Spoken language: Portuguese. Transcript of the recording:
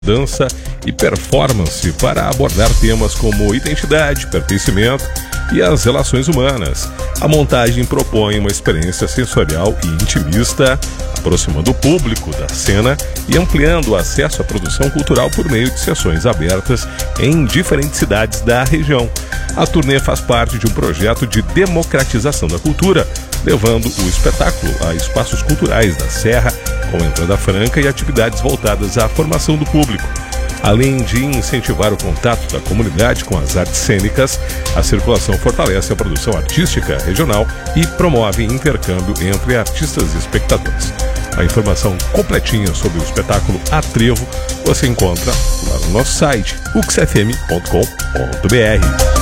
dança e performance para abordar temas como identidade, pertencimento e as relações humanas. A montagem propõe uma experiência sensorial e intimista, aproximando o público da cena e ampliando o acesso à produção cultural por meio de sessões abertas em diferentes cidades da região. A turnê faz parte de um projeto de democratização da cultura, levando o espetáculo a espaços culturais da Serra, com entrada franca e atividades voltadas à formação do público. Além de incentivar o contato da comunidade com as artes cênicas, a circulação fortalece a produção artística regional e promove intercâmbio entre artistas e espectadores. A informação completinha sobre o espetáculo Atrevo você encontra lá no nosso site uxfm.com.br.